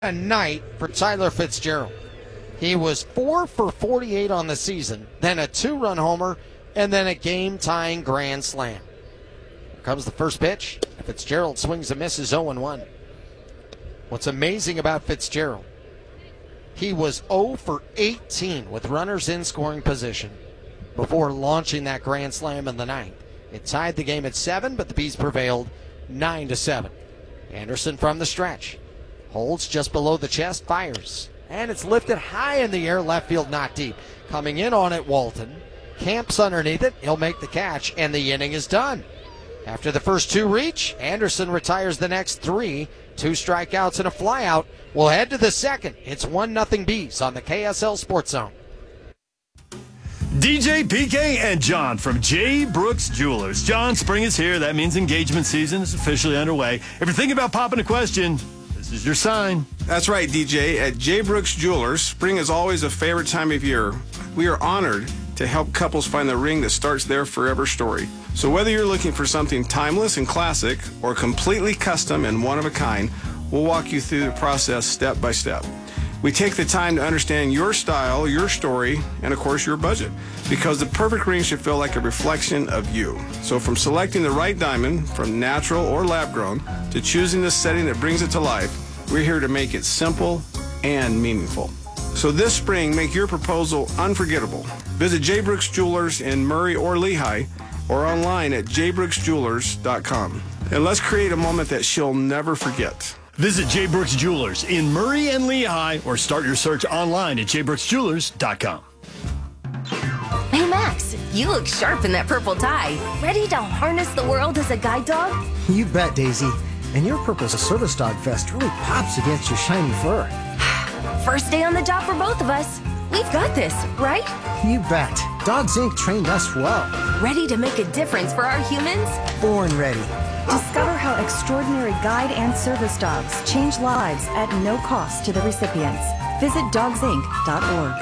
A night for Tyler Fitzgerald. He was 4 for 48 on the season, then a 2-run homer, and then a game-tying grand slam. Here comes the first pitch. Fitzgerald swings and misses 0-1. What's amazing about Fitzgerald, he was 0 for 18 with runners in scoring position before launching that grand slam in the ninth. It tied the game at 7, but the Bees prevailed 9-7. Anderson from the stretch. Holds just below the chest, fires. And it's lifted high in the air, left field not deep. Coming in on it, Walton. Camps underneath it. He'll make the catch, and the inning is done. After the first 2 reach, Anderson retires the next 3. 2 strikeouts and a flyout. We'll head to the second. It's 1-0 Bees on the KSL Sports Zone. DJ, PK, and John from J. Brooks Jewelers. John, spring is here. That means engagement season is officially underway. If you're thinking about popping a question, this is your sign. That's right, DJ. At J. Brooks Jewelers, spring is always a favorite time of year. We are honored to help couples find the ring that starts their forever story. So whether you're looking for something timeless and classic or completely custom and one of a kind, we'll walk you through the process step by step. We take the time to understand your style, your story, and of course your budget, because the perfect ring should feel like a reflection of you. So from selecting the right diamond, from natural or lab grown, to choosing the setting that brings it to life, we're here to make it simple and meaningful. So this spring, make your proposal unforgettable. Visit J. Brooks Jewelers in Murray or Lehigh, or online at jbrooksjewelers.com. And let's create a moment that she'll never forget. Visit J. Brooks Jewelers in Murray and Lehigh, or start your search online at jbrooksjewelers.com. Hey, Max, you look sharp in that purple tie. Ready to harness the world as a guide dog? You bet, Daisy. And your purple service dog vest really pops against your shiny fur. First day on the job for both of us. We've got this, right? You bet. Dogs Inc. trained us well. Ready to make a difference for our humans? Born ready. Discover how extraordinary guide and service dogs change lives at no cost to the recipients. Visit dogsinc.org.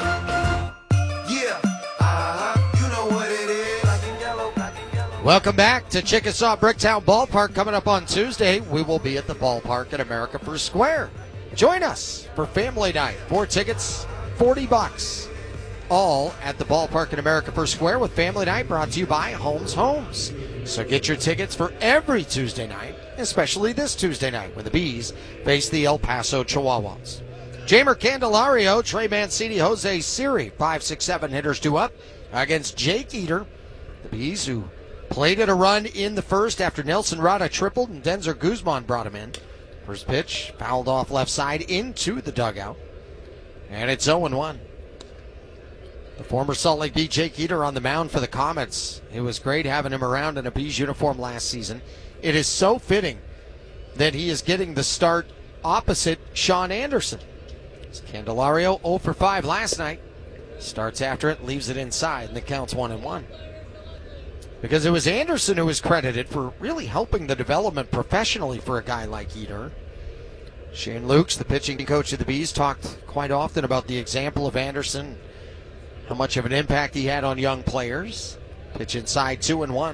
Welcome back to Chickasaw Bricktown Ballpark. Coming up on Tuesday, we will be at the ballpark at America First Square. Join us for family night. 4 tickets, $40. All at the ballpark at America First Square with family night brought to you by Holmes Homes. So get your tickets for every Tuesday night, especially this Tuesday night when the Bees face the El Paso Chihuahuas. Jamer Candelario, Trey Mancini, Jose Siri, 5, 6, 7 hitters due up against Jake Eater. The Bees who played at a run in the first after Nelson Rada tripled and Denzer Guzman brought him in. First pitch fouled off left side into the dugout. And it's 0-1. The former Salt Lake Bee Jake Eater on the mound for the Comets. It was great having him around in a Bees uniform last season. It is so fitting that he is getting the start opposite Sean Anderson. Candelario 0 for 5 last night. Starts after it, leaves it inside, and the count's 1-1. Because it was Anderson who was credited for really helping the development professionally for a guy like Eater. Shane Lukes, the pitching coach of the Bees, talked quite often about the example of Anderson, how much of an impact he had on young players. Pitch inside, 2-1.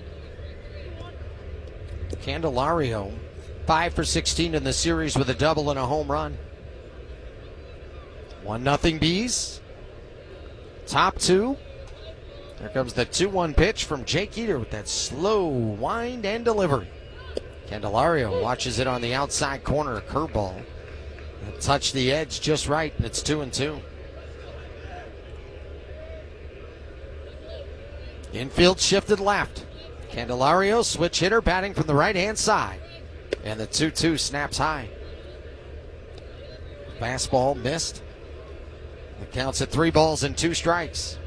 Candelario, 5 for 16 in the series with a double and a home run. 1-0 Bees. Top 2. There comes the 2-1 pitch from Jake Eater with that slow wind and delivery. Candelario watches it on the outside corner, a curveball. Touched the edge just right, and it's 2-2. Infield shifted left. Candelario, switch hitter, batting from the right-hand side. And the 2-2 snaps high. Fastball missed. The count's at 3 balls and 2 strikes.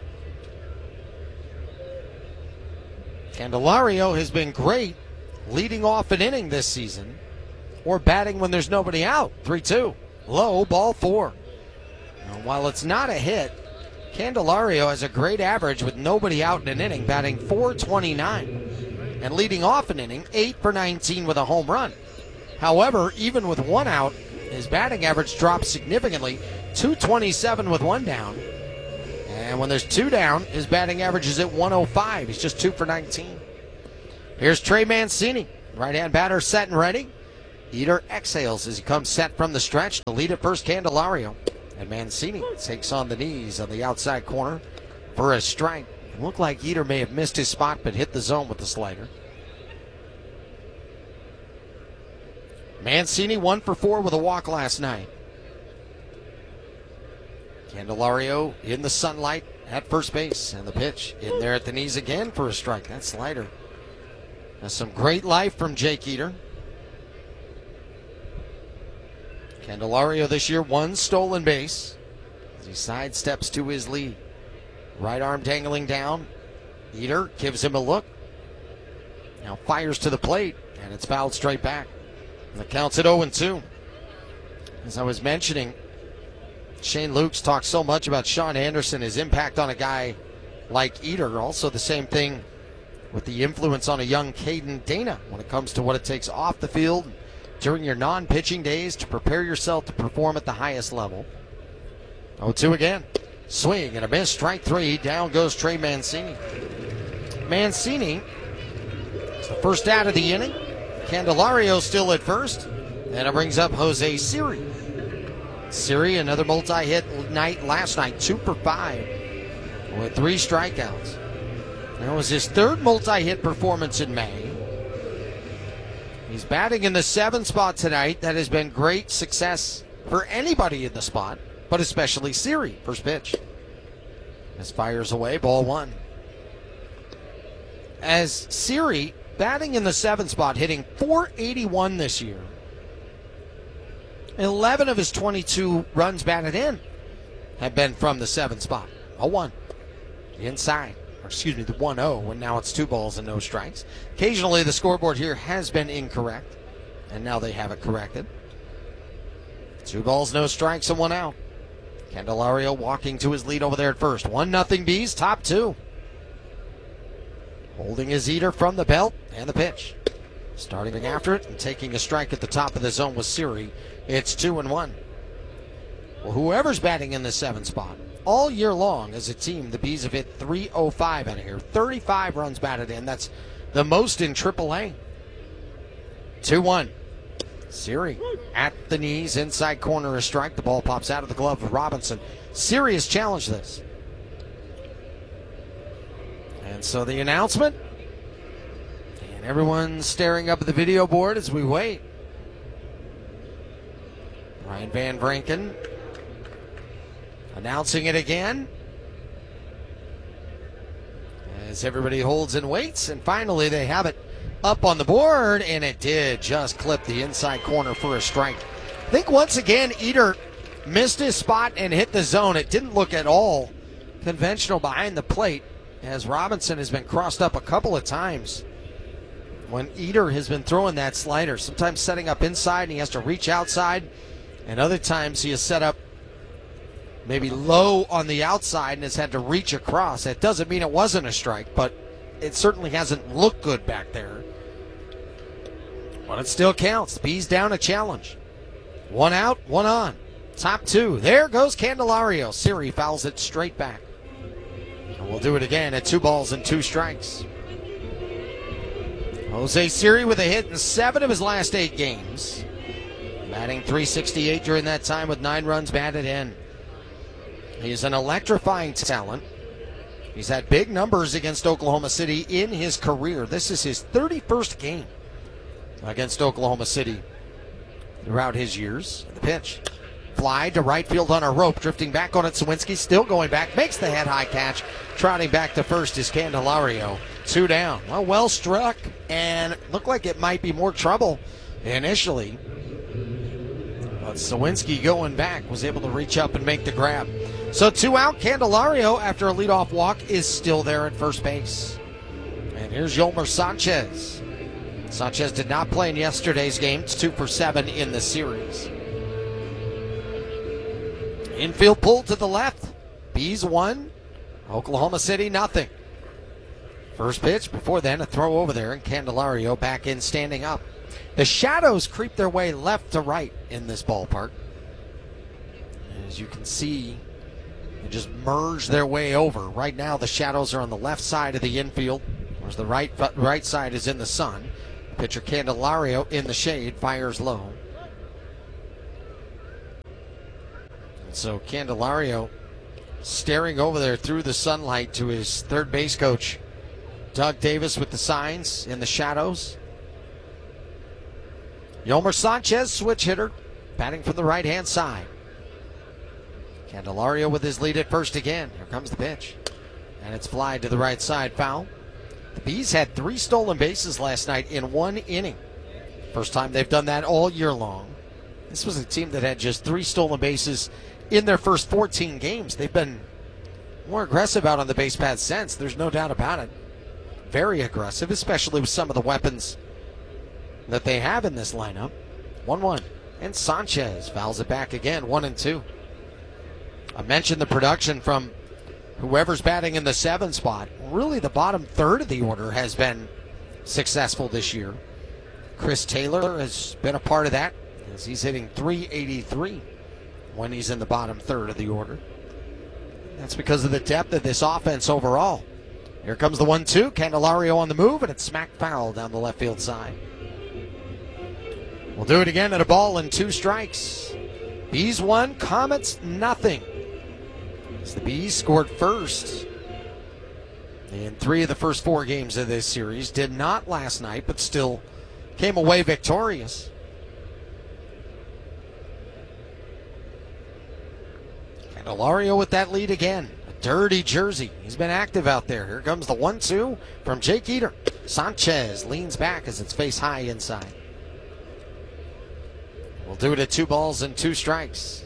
Candelario has been great leading off an inning this season or batting when there's nobody out. 3-2. Low, ball 4. Now, while it's not a hit, Candelario has a great average with nobody out in an inning, batting .429 and leading off an inning 8 for 19 with a home run. However, even with 1 out, his batting average drops significantly, .227 with 1 down. And when there's 2 down, his batting average is at .105. He's just 2 for 19. Here's Trey Mancini, right-hand batter set and ready. Eater exhales as he comes set from the stretch. The lead at first, Candelario. And Mancini takes on the knees on the outside corner for a strike. It looked like Eater may have missed his spot, but hit the zone with the slider. Mancini 1 for 4 with a walk last night. Candelario in the sunlight at first base, and the pitch in there at the knees again for a strike. That slider has some great life from Jake Eater. Candelario this year, 1 stolen base as he sidesteps to his lead. Right arm dangling down. Eater gives him a look. Now fires to the plate, and it's fouled straight back. And the count's at 0-2. As I was mentioning, Shane Lukes talked so much about Sean Anderson, his impact on a guy like Eater. Also the same thing with the influence on a young Caden Dana when it comes to what it takes off the field during your non-pitching days to prepare yourself to perform at the highest level. 0-2 again. Swing and a miss. Strike 3. Down goes Trey Mancini. Mancini is the first out of the inning. Candelario still at first. And it brings up Jose Siri. Siri, another multi-hit night last night. 2 for 5 with 3 strikeouts. That was his 3rd multi-hit performance in May. He's batting in the 7th spot tonight. That has been great success for anybody in the spot, but especially Siri. First pitch. This fires away, ball 1. As Siri, batting in the 7th spot, hitting .481 this year. 11 of his 22 runs batted in have been from the 7th spot. 0-1. Inside. Excuse me, the 1-0, and now it's 2 balls and no strikes. Occasionally the scoreboard here has been incorrect, and now they have it corrected. 2 balls, no strikes, and 1 out. Candelario walking to his lead over there at first. 1-0 Bees, top 2. Holding his Eater from the belt, and the pitch. Starting after it and taking a strike at the top of the zone with Siri. It's 2-1. Well, whoever's batting in the 7th spot, all year long as a team, the Bees have hit .305 out of here. 35 runs batted in. That's the most in AAA. 2-1. Siri at the knees, inside corner, a strike. The ball pops out of the glove of Robinson. Siri has challenged this. And so the announcement. And everyone's staring up at the video board as we wait. Ryan Van Vranken announcing it again as everybody holds and waits, and finally they have it up on the board, and it did just clip the inside corner for a strike. I think once again Eater missed his spot and hit the zone. It didn't look at all conventional behind the plate, as Robinson has been crossed up a couple of times when Eater has been throwing that slider, sometimes setting up inside and he has to reach outside, and other times he is set up maybe low on the outside and has had to reach across. It doesn't mean it wasn't a strike, but it certainly hasn't looked good back there. But it still counts. Bees down a challenge. 1 out, 1 on. Top 2. There goes Candelario. Siri fouls it straight back. And we'll do it again at 2 balls and 2 strikes. Jose Siri with a hit in 7 of his last 8 games. Batting .368 during that time with 9 runs batted in. He's an electrifying talent. He's had big numbers against Oklahoma City in his career. This is his 31st game against Oklahoma City throughout his years. The pitch. Fly to right field on a rope. Drifting back on it. Sawinski still going back. Makes the head high catch. Trotting back to first is Candelario. 2 down. Well struck. And looked like it might be more trouble initially. But Sawinski going back was able to reach up and make the grab. So 2 out. Candelario, after a leadoff walk, is still there at first base. And here's Yolmer Sanchez. Sanchez did not play in yesterday's game. It's 2 for 7 in the series. Infield pull to the left. Bees 1. Oklahoma City nothing. First pitch. Before then, a throw over there, and Candelario back in standing up. The shadows creep their way left to right in this ballpark. As you can see, they just merge their way over. Right now, the shadows are on the left side of the infield, whereas the right side is in the sun. Pitcher Candelario in the shade, fires low. And so Candelario staring over there through the sunlight to his third base coach, Doug Davis, with the signs in the shadows. Yolmer Sanchez, switch hitter, batting from the right-hand side. Candelario with his lead at first again. Here comes the pitch. And it's fly to the right side, foul. The Bees had 3 stolen bases last night in 1 inning. First time they've done that all year long. This was a team that had just 3 stolen bases in their first 14 games. They've been more aggressive out on the base paths since. There's no doubt about it. Very aggressive, especially with some of the weapons that they have in this lineup. 1-1. And Sanchez fouls it back again, 1-2. I mentioned the production from whoever's batting in the 7 spot. Really, the bottom third of the order has been successful this year. Chris Taylor has been a part of that, as he's hitting .383 when he's in the bottom third of the order. That's because of the depth of this offense overall. Here comes the 1-2. Candelario on the move, and it's smacked foul down the left field side. We'll do it again at a ball and 2 strikes. Bees 1, Comets nothing. As the Bees scored first in 3 of the first 4 games of this series. Did not last night, but still came away victorious. Candelario with that lead again. A dirty jersey. He's been active out there. Here comes the 1-2 from Jake Eater. Sanchez leans back as it's face high inside. We'll do it at 2 balls and 2 strikes.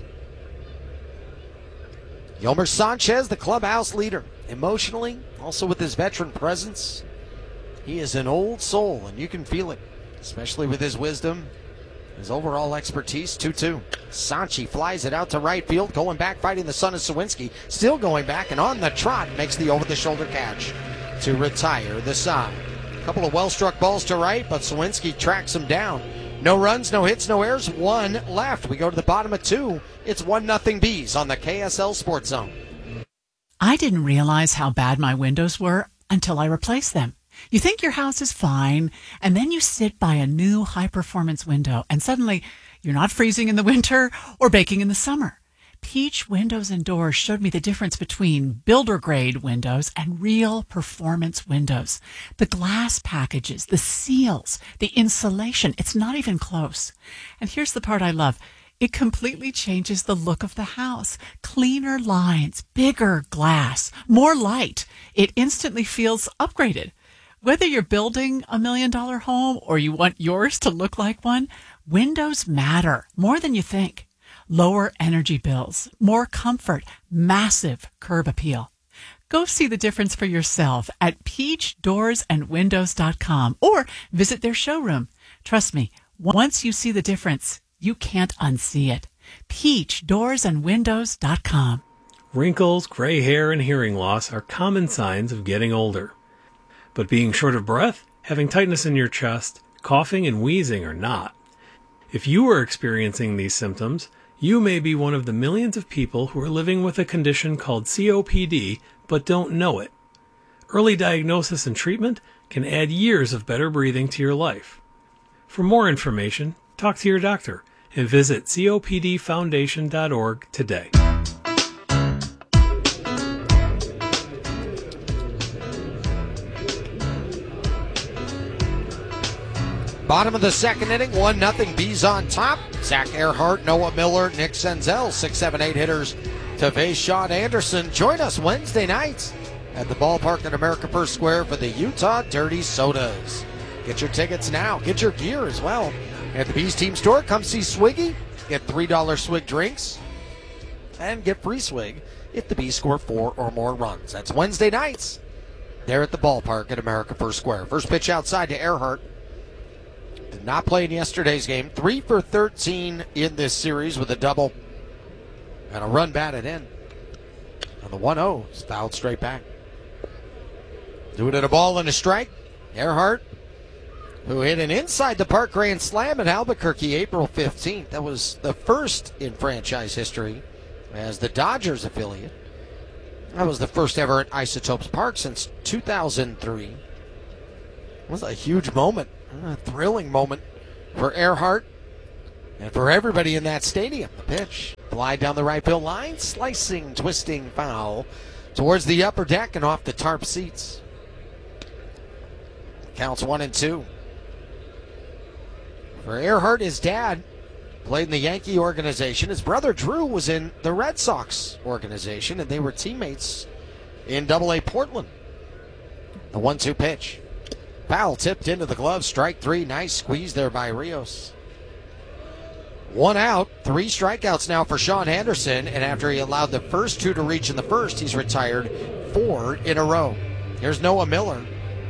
Yolmer Sanchez, the clubhouse leader. Emotionally, also with his veteran presence. He is an old soul, and you can feel it, especially with his wisdom, his overall expertise. 2-2. Sanchi flies it out to right field, going back, fighting the son of Sawinski. Still going back, and on the trot makes the over-the-shoulder catch to retire the side. A couple of well-struck balls to right, but Sawinski tracks him down. No runs, no hits, no errors, 1 left. We go to the bottom of 2. It's 1-0 Bees on the KSL Sports Zone. I didn't realize how bad my windows were until I replaced them. You think your house is fine, and then you sit by a new high-performance window, and suddenly you're not freezing in the winter or baking in the summer. Peach Windows and Doors showed me the difference between builder-grade windows and real performance windows. The glass packages, the seals, the insulation, it's not even close. And here's the part I love. It completely changes the look of the house. Cleaner lines, bigger glass, more light. It instantly feels upgraded. Whether you're building $1 million home or you want yours to look like one, windows matter more than you think. Lower energy bills, more comfort, massive curb appeal. Go see the difference for yourself at peachdoorsandwindows.com or visit their showroom. Trust me, once you see the difference, you can't unsee it. peachdoorsandwindows.com. Wrinkles, gray hair, and hearing loss are common signs of getting older. But being short of breath, having tightness in your chest, coughing, and wheezing are not. If you are experiencing these symptoms, you may be one of the millions of people who are living with a condition called COPD but don't know it. Early diagnosis and treatment can add years of better breathing to your life. For more information, talk to your doctor and visit copdfoundation.org today. Bottom of the second inning, 1-0 Bees on top. Zach Earhart, Noah Miller, Nick Senzel, 6, 7, 8 hitters to face Sean Anderson. Join us Wednesday nights at the ballpark at America First Square for the Utah Dirty Sodas. Get your tickets now. Get your gear as well. At the Bees Team Store, come see Swiggy. Get $3 Swig drinks and get free Swig if the Bees score 4 or more runs. That's Wednesday nights there at the ballpark at America First Square. First pitch outside to Earhart. Did not play in yesterday's game. 3 for 13 in this series with a double and a run batted in. And the 1-0 is fouled straight back. Doing it a ball and a strike. Earhart, who hit an inside the park grand slam at Albuquerque April 15th. That was the first in franchise history as the Dodgers affiliate. That was the first ever at Isotopes Park since 2003. It was a huge moment A thrilling moment for Earhart and for everybody in that stadium. The pitch, glide down the right field line, slicing, twisting foul towards the upper deck and off the tarp seats. Counts 1-2. For Earhart, his dad played in the Yankee organization. His brother Drew was in the Red Sox organization, and they were teammates in Double-A Portland. The 1-2 pitch. Foul tipped into the glove. Strike three. Nice squeeze there by Rios. 1 out. 3 strikeouts now for Sean Anderson. And after he allowed the first 2 to reach in the first, he's retired 4 in a row. Here's Noah Miller.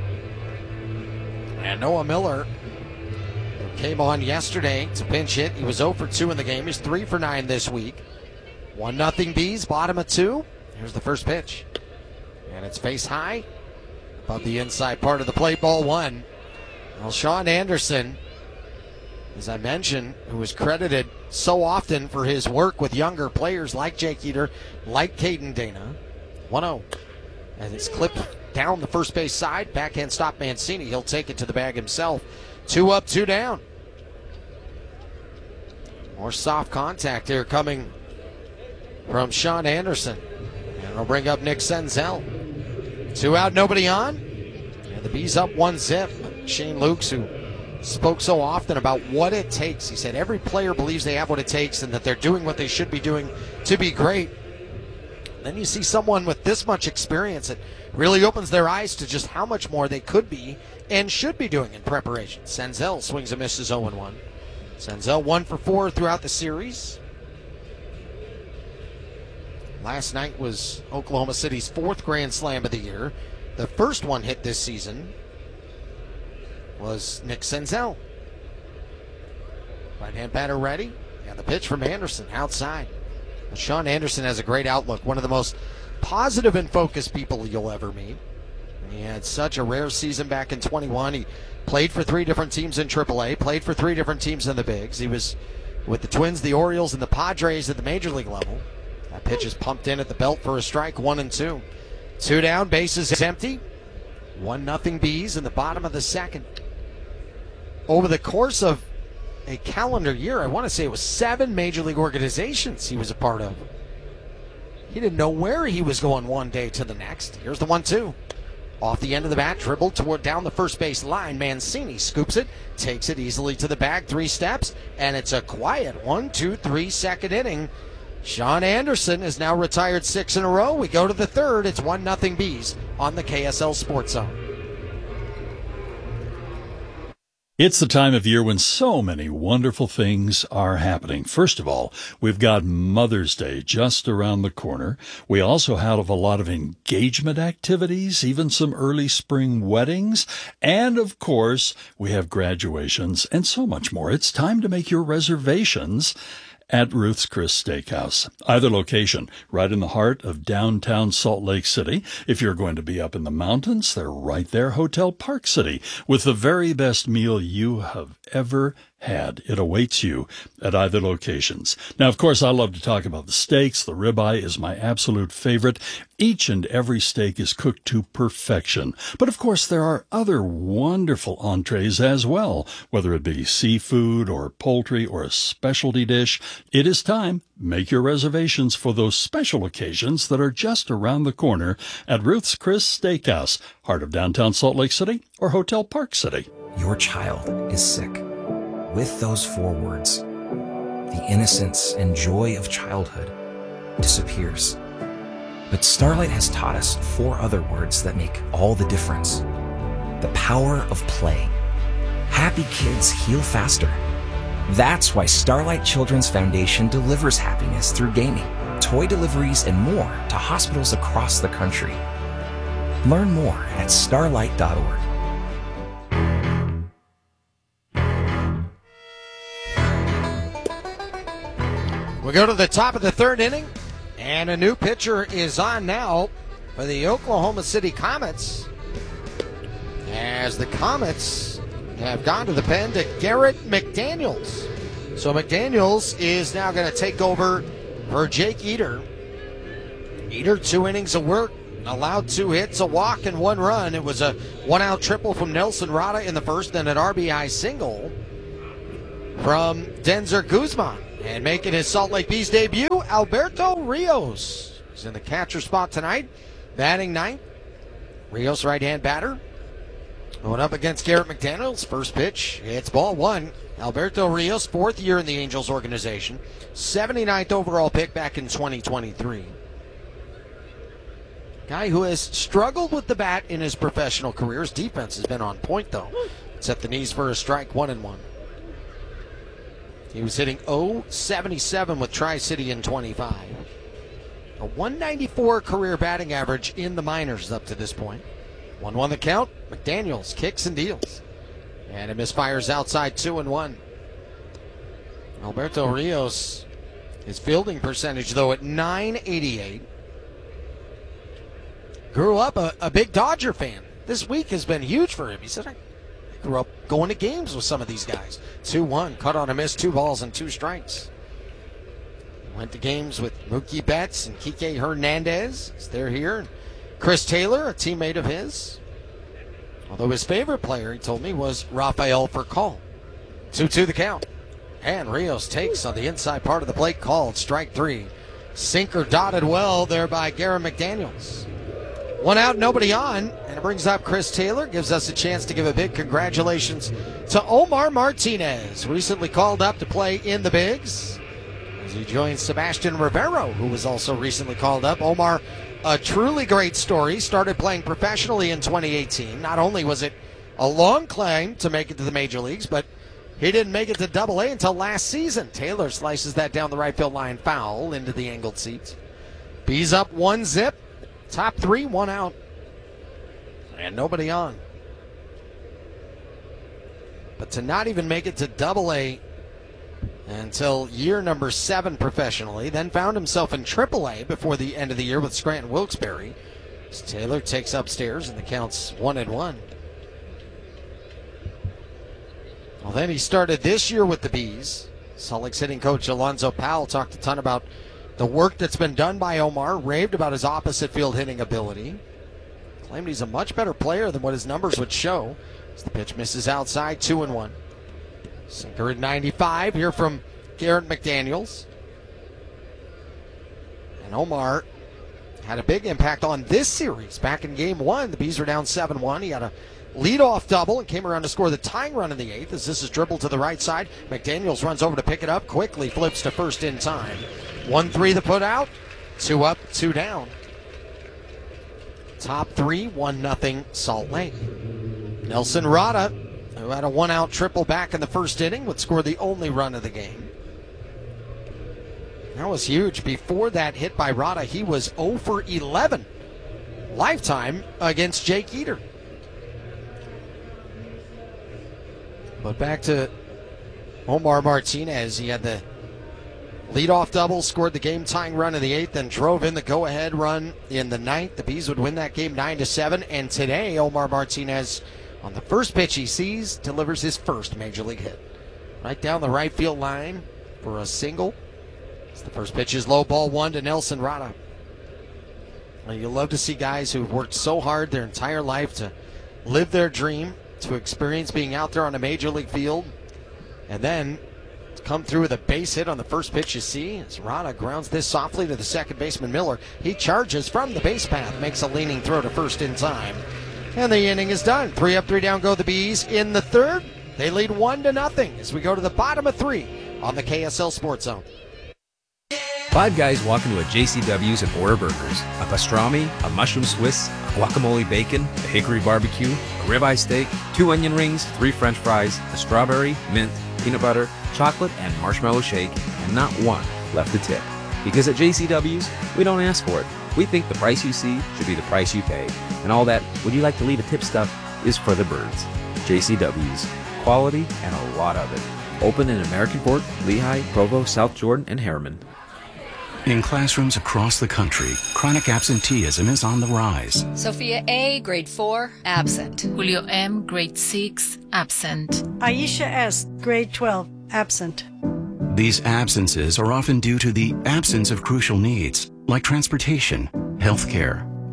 And Noah Miller came on yesterday to pinch hit. He was 0 for 2 in the game. He's 3 for 9 this week. 1-0 Bees. Bottom of 2. Here's the first pitch. And it's face high. Above the inside part of the plate, ball 1. Well, Sean Anderson, as I mentioned, who was credited so often for his work with younger players like Jake Eater, like Caden Dana. 1-0. And it's clipped down the first base side. Backhand stop Mancini. He'll take it to the bag himself. 2 up, 2 down. More soft contact here coming from Sean Anderson. And it'll bring up Nick Senzel. 2 out, nobody on. And the Bees up 1-0. Shane Lukes, who spoke so often about what it takes. He said every player believes they have what it takes and that they're doing what they should be doing to be great. Then you see someone with this much experience, it really opens their eyes to just how much more they could be and should be doing in preparation. Senzel swings and misses 0-1. Senzel 1 for 4 throughout the series. Last night was Oklahoma City's 4th Grand Slam of the year. The first one hit this season was Nick Senzel. Right-hand batter ready. And the pitch from Anderson outside. But Sean Anderson has a great outlook. One of the most positive and focused people you'll ever meet. He had such a rare season back in 21. He played for 3 different teams in AAA, played for 3 different teams in the Bigs. He was with the Twins, the Orioles, and the Padres at the Major League level. That pitch is pumped in at the belt for a strike, 1-2. 2 down, bases empty. 1-0 Bees in the bottom of the second. Over the course of a calendar year, I want to say it was 7 Major League organizations he was a part of. He didn't know where he was going one day to the next. Here's the 1-2. Off the end of the bat, dribbled toward down the first base line. Mancini scoops it, takes it easily to the bag, 3 steps, and it's a quiet 1-2-3 second inning. Sean Anderson is now retired 6 in a row. We go to the 3rd. It's 1-0 Bees on the KSL Sports Zone. It's the time of year when so many wonderful things are happening. First of all, we've got Mother's Day just around the corner. We also have a lot of engagement activities, even some early spring weddings. And of course, we have graduations and so much more. It's time to make your reservations at Ruth's Chris Steakhouse. Either location, right in the heart of downtown Salt Lake City. If you're going to be up in the mountains, they're right there, Hotel Park City, with the very best meal you have ever had. It awaits you at either locations. Now, of course, I love to talk about the steaks. The ribeye is my absolute favorite. Each and every steak is cooked to perfection. But of course, there are other wonderful entrees as well, whether it be seafood or poultry or a specialty dish. It is time. Make your reservations for those special occasions that are just around the corner at Ruth's Chris Steakhouse, heart of downtown Salt Lake City or Hotel Park City. Your child is sick. With those 4 words, the innocence and joy of childhood disappears. But Starlight has taught us 4 other words that make all the difference. The power of play. Happy kids heal faster. That's why Starlight Children's Foundation delivers happiness through gaming, toy deliveries, and more to hospitals across the country. Learn more at starlight.org. We go to the top of the 3rd inning, and a new pitcher is on now for the Oklahoma City Comets, as the Comets have gone to the pen to Garrett McDaniels. So McDaniels is now going to take over for Jake Eater. Eater, 2 innings of work, allowed 2 hits, a walk, and 1 run. It was a 1-out triple from Nelson Rada in the first, and an RBI single from Denzer Guzman. And making his Salt Lake Bees debut, Alberto Rios. He's in the catcher spot tonight, batting 9th. Rios, right-hand batter. Going up against Garrett McDaniels. First pitch, it's ball 1. Alberto Rios, 4th year in the Angels organization. 79th overall pick back in 2023. Guy who has struggled with the bat in his professional career. His defense has been on point, though. Set the knees for a strike, 1-1. He was hitting .077 with Tri-City in 25. A 194 career batting average in the minors up to this point. 1-1 the count. McDaniels kicks and deals. And it misfires outside, 2-1. Alberto Rios, his fielding percentage, though, at .988. Grew up a big Dodger fan. This week has been huge for him. He said, I grew up going to games with some of these guys. 2-1, cut on a miss, 2 balls and 2 strikes. Went to games with Mookie Betts and Kike Hernandez. They're here. Chris Taylor, a teammate of his. Although his favorite player, he told me, was Rafael Furcal. 2-2 the count. And Rios takes on the inside part of the plate, called strike 3. Sinker dotted well there by Garrett McDaniels. 1 out, nobody on, and it brings up Chris Taylor. Gives us a chance to give a big congratulations to Omar Martinez, recently called up to play in the Bigs, as he joins Sebastian Rivero, who was also recently called up. Omar, a truly great story, started playing professionally in 2018. Not only was it a long climb to make it to the major leagues, but he didn't make it to Double-A until last season. Taylor slices that down the right field line, foul into the angled seats. Bees up 1-0. Top 3, 1 out. And nobody on. But to not even make it to Double-A until year number 7 professionally, then found himself in Triple-A before the end of the year with Scranton Wilkes-Barre. As Taylor takes upstairs and the count's 1-1. Well, then he started this year with the Bees. Salt Lake's hitting coach Alonzo Powell talked a ton about the work that's been done by Omar, raved about his opposite field hitting ability. Claimed he's a much better player than what his numbers would show. As the pitch misses outside, 2-1. Sinker at 95 here from Garrett McDaniels. And Omar had a big impact on this series. Back in game 1, the Bees were down 7-1. He had a leadoff double and came around to score the tying run in the 8th as this is dribbled to the right side. McDaniels runs over to pick it up, quickly flips to first in time. 1-3 the put out, 2 up, 2 down. Top 3, 1-0 Salt Lake. Nelson Rada, who had a 1-out triple back in the first inning, would score the only run of the game. That was huge. Before that hit by Rada, he was 0 for 11 lifetime against Jake Eater. But back to Omar Martinez. He had the leadoff double, scored the game-tying run in the 8th, then drove in the go-ahead run in the 9th. The Bees would win that game 9-7. And today, Omar Martinez, on the first pitch he sees, delivers his first major league hit. Right down the right field line for a single. The first pitch is low, ball 1 to Nelson Rada. Well, you love to see guys who've worked so hard their entire life to live their dream, to experience being out there on a major league field, and then come through with a base hit on the first pitch you see. As Rada grounds this softly to the second baseman Miller. He charges from the base path, makes a leaning throw to first in time. And the inning is done. 3 up, 3 down go the Bees in the 3rd. They lead 1-0 as we go to the bottom of 3 on the KSL Sports Zone. 5 guys walk into a JCW's and order burgers. A pastrami, a mushroom Swiss, a guacamole bacon, a hickory barbecue, a ribeye steak, 2 onion rings, 3 french fries, a strawberry, mint, peanut butter, chocolate, and marshmallow shake, and not one left to tip. Because at JCW's, we don't ask for it. We think the price you see should be the price you pay. And all that, would you like to leave a tip stuff, is for the birds. JCW's. Quality and a lot of it. Open in American Fork, Lehigh, Provo, South Jordan, and Harriman. In classrooms across the country, chronic absenteeism is on the rise. Sophia A., grade 4, absent. Julio M., grade 6, absent. Aisha S., grade 12, absent. These absences are often due to the absence of crucial needs, like transportation, health care,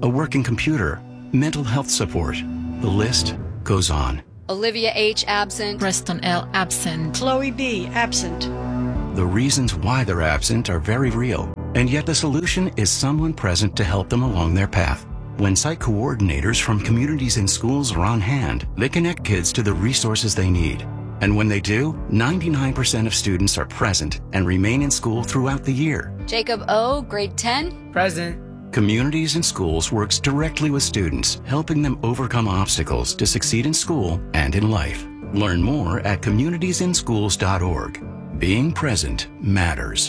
a working computer, mental health support. The list goes on. Olivia H. absent. Preston L. absent. Chloe B. absent. The reasons why they're absent are very real, and yet the solution is someone present to help them along their path. When site coordinators from communities and schools are on hand, they connect kids to the resources they need. And when they do, 99% of students are present and remain in school throughout the year. Jacob O., grade 10. Present. Communities and Schools works directly with students, helping them overcome obstacles to succeed in school and in life. Learn more at communitiesinschools.org. Being present matters.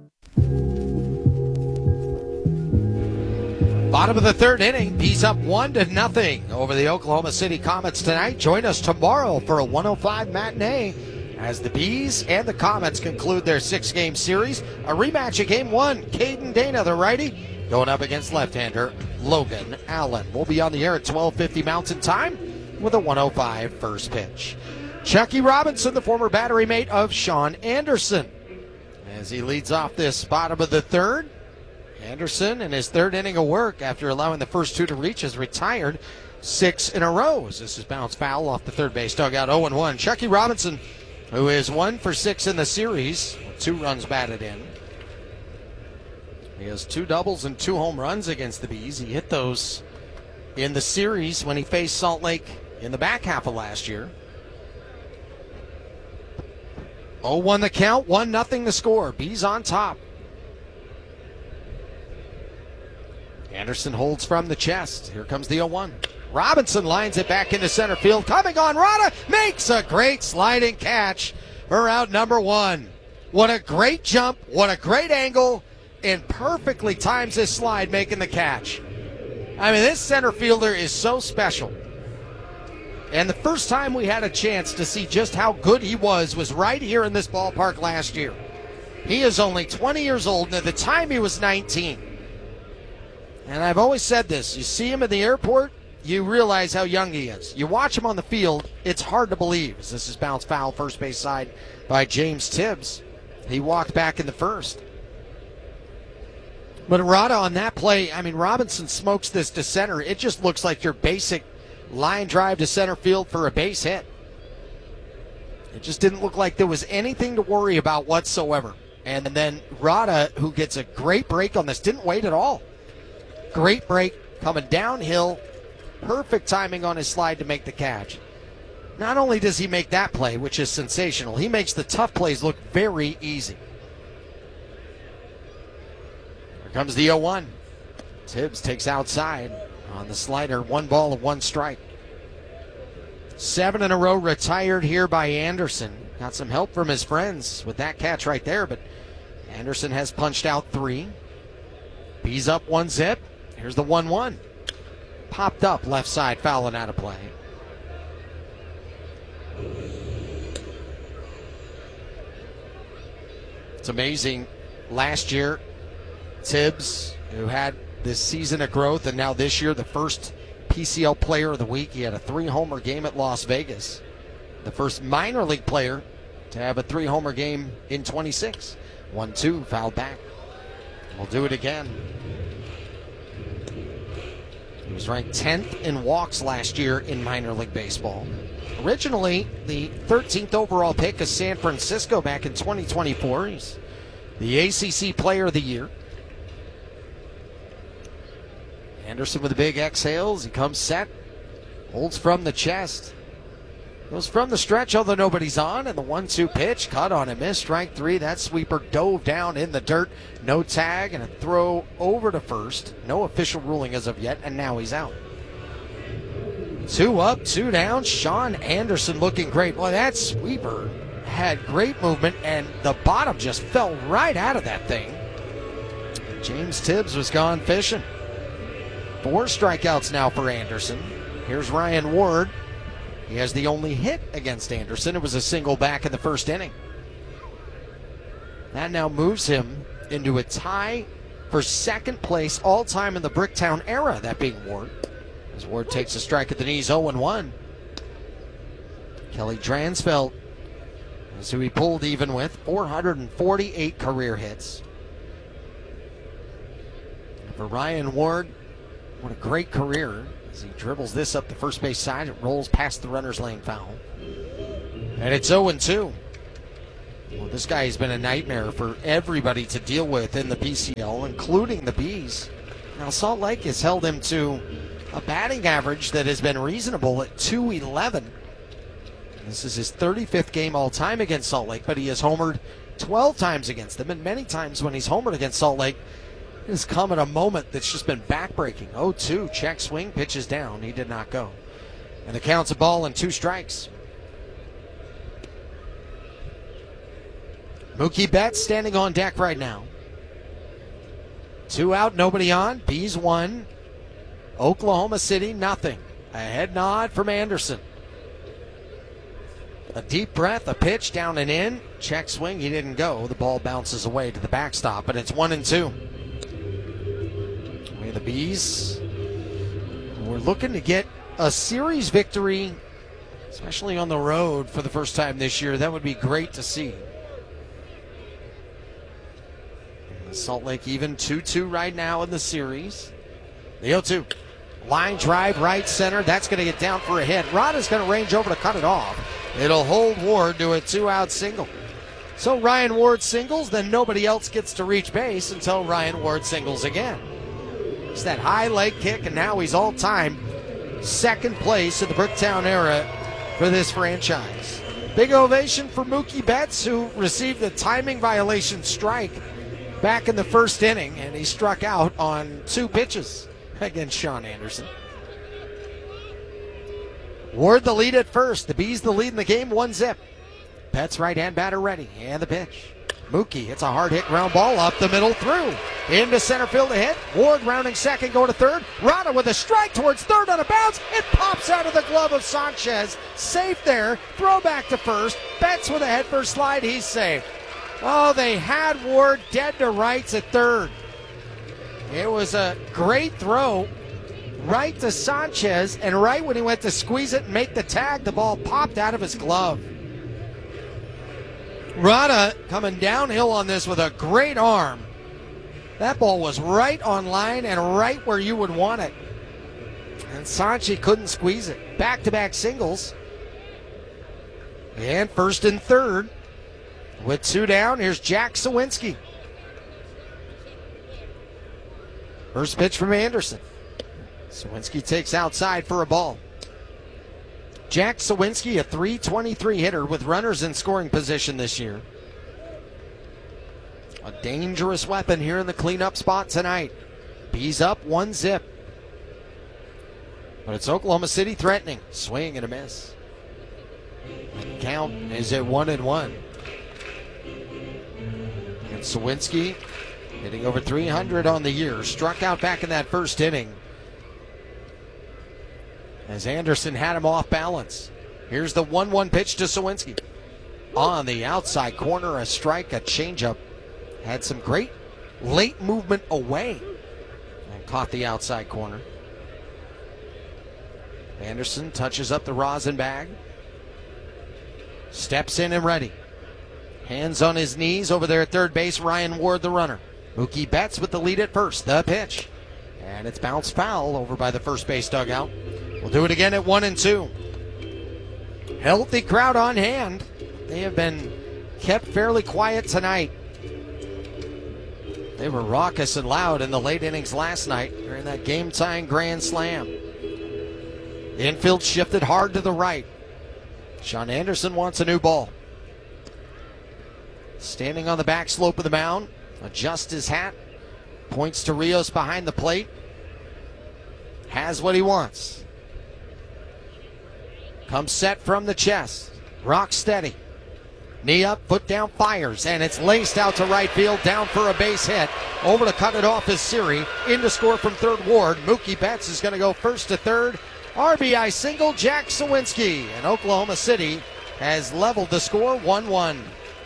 Bottom of the third inning, Bees up 1-0 over the Oklahoma City Comets tonight. Join us tomorrow for a 105 matinee as the Bees and the Comets conclude their 6-game series. A rematch of Game 1. Caden Dana, the righty, going up against left-hander Logan Allen. We'll be on the air at 12:50 Mountain Time with a 105 first pitch. Chucky Robinson, the former battery mate of Sean Anderson, as he leads off this bottom of the third. Anderson, in his third inning of work after allowing the first two to reach, has retired 6 in a row. As this is bounced foul off the third base dugout, 0-1. Chucky Robinson, who is 1 for 6 in the series, with 2 runs batted in. He has 2 doubles and 2 home runs against the Bees. He hit those in the series when he faced Salt Lake in the back half of last year. 0-1 the count, 1-0 the score. Bees on top. Anderson holds from the chest. Here comes the 0-1. Robinson lines it back into center field. Coming on, Rada makes a great sliding catch for out number 1. What a great jump, what a great angle, and perfectly times his slide making the catch. I mean, this center fielder is so special. And the first time we had a chance to see just how good he was right here in this ballpark last year. He is only 20 years old, and at the time he was 19. And I've always said this, you see him at the airport, you realize how young he is. You watch him on the field, it's hard to believe. As this is bounced foul first base side by James Tibbs. He walked back in the first. But Rada on that play, I mean, Robinson smokes this to center. It just looks like your basic line drive to center field for a base hit. It just didn't look like there was anything to worry about whatsoever. And then Rada, who gets a great break on this, didn't wait at all. Great break, coming downhill. Perfect timing on his slide to make the catch. Not only does he make that play, which is sensational, he makes the tough plays look very easy. Here comes the 0-1. Tibbs takes outside on the slider. 1 ball and 1 strike. 7 in a row retired here by Anderson. Got some help from his friends with that catch right there, but Anderson has punched out 3. Bees up 1-0. Here's the 1-1. Popped up left side, fouling out of play. It's amazing. Last year, Tibbs, who had this season of growth, and now this year, the first PCL player of the week. He had a 3-homer game at Las Vegas. The first minor league player to have a 3-homer game in 26. 1-2, fouled back. We'll do it again. He was ranked 10th in walks last year in minor league baseball. Originally, the 13th overall pick of San Francisco back in 2024. He's the ACC Player of the Year. Anderson with the big exhales. He comes set. Holds from the chest. Goes from the stretch, although nobody's on. And the 1-2 pitch, cut on a miss. Strike 3. That sweeper dove down in the dirt. No tag and a throw over to first. No official ruling as of yet, and now he's out. 2 up, 2 down. Sean Anderson looking great. Boy, that sweeper had great movement, and the bottom just fell right out of that thing. James Tibbs was gone fishing. 4 strikeouts now for Anderson. Here's Ryan Ward. He has the only hit against Anderson. It was a single back in the first inning. That now moves him into a tie for second place all-time in the Bricktown era, that being Ward. As Ward takes a strike at the knees, 0-1. Kelly Dransfeld is who he pulled even with, 448 career hits. For Ryan Ward, What a great career as he dribbles this up the first base side. It rolls past the runner's lane foul. And it's 0-2. Well, this guy has been a nightmare for everybody to deal with in the PCL, including the Bees. Now, Salt Lake has held him to a batting average that has been reasonable at .211. This is his 35th game all-time against Salt Lake, but he has homered 12 times against them, and many times when he's homered against Salt Lake, it has come at a moment that's just been backbreaking. 0-2, check swing, pitches down. He did not go. And the count's a ball and 2 strikes. Mookie Betts standing on deck right now. 2 out, nobody on. Bees 1. Oklahoma City, nothing. A head nod from Anderson. A deep breath, a pitch down and in. Check swing, he didn't go. The ball bounces away to the backstop, and it's 1-2. The Bees, we're looking to get a series victory, especially on the road for the first time this year. That would be great to see. Salt Lake even 2-2 right now in the series. The 0-2. Line drive right center. That's going to get down for a hit. Rada's going to range over to cut it off. It'll hold Ward to a 2-out single. So Ryan Ward singles, then nobody else gets to reach base until Ryan Ward singles again. It's that high leg kick, and now he's all-time second place in the Bricktown era for this franchise. Big ovation for Mookie Betts, who received a timing violation strike back in the first inning, and he struck out on 2 pitches against Sean Anderson. Ward the lead at first. The Bees the lead in the game, 1-0. Betts right-hand batter ready, and the pitch. Mookie hits a hard hit ground ball up the middle through. Into center field to hit. Ward rounding second, going to third. Rada with a strike towards third on a bounce. It pops out of the glove of Sanchez. Safe there. Throw back to first. Betts with a head first slide. He's safe. Oh, they had Ward dead to rights at third. It was a great throw right to Sanchez, and right when he went to squeeze it and make the tag, the ball popped out of his glove. Rada coming downhill on this with a great arm. That ball was right on line and right where you would want it. And Sanchez couldn't squeeze it. Back-to-back singles. And first and third. With 2 down, here's Jack Sawinski. First pitch from Anderson. Sawinski takes outside for a ball. Jack Sawinski, a .323 hitter with runners in scoring position this year. A dangerous weapon here in the cleanup spot tonight. Bees up 1-0. But it's Oklahoma City threatening. Swing and a miss. The count is at 1-1. And Sawinski hitting over 300 on the year. Struck out back in that first inning, as Anderson had him off balance. Here's the 1-1 pitch to Sawinski. On the outside corner, a strike, a changeup. Had some great late movement away and caught the outside corner. Anderson touches up the rosin bag. Steps in and ready. Hands on his knees over there at third base. Ryan Ward, the runner. Mookie Betts with the lead at first. The pitch. And it's bounced foul over by the first base dugout. We'll do it again at 1-2. Healthy crowd on hand. They have been kept fairly quiet tonight. They were raucous and loud in the late innings last night during that game-tying grand slam. The infield shifted hard to the right. Sean Anderson wants a new ball. Standing on the back slope of the mound, adjusts his hat, points to Rios behind the plate. Has what he wants. Comes set from the chest. Rock steady. Knee up, foot down, fires, and it's laced out to right field, down for a base hit. Over to cut it off is Siri. In to score from third Ward. Mookie Betts is going to go first to third. RBI single, Jack Sawinski. And Oklahoma City has leveled the score 1-1.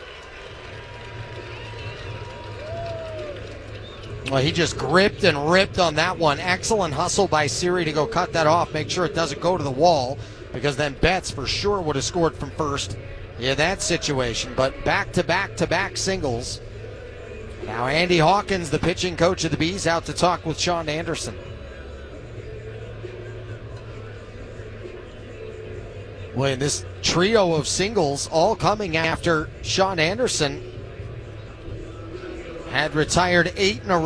Well, he just gripped and ripped on that one. Excellent hustle by Siri to go cut that off, make sure it doesn't go to the wall, because then Betts for sure would have scored from first in that situation. But back-to-back-to-back singles. Now Andy Hawkins, the pitching coach of the Bees, out to talk with Sean Anderson. Well, this trio of singles all coming after Sean Anderson had retired 8 in a row.